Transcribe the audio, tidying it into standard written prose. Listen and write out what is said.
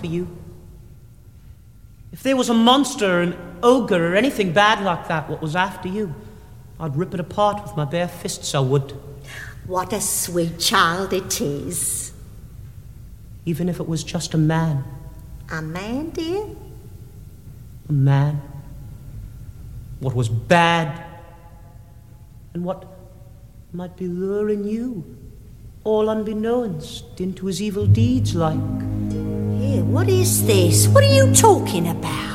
you. If there was a monster, an ogre, or anything bad like that what was after you, I'd rip it apart with my bare fists, I would. What a sweet child it is. Even if it was just a man. A man, dear? A man. What was bad, and what might be luring you, all unbeknownst, into his evil deeds like. Here, what is this? What are you talking about?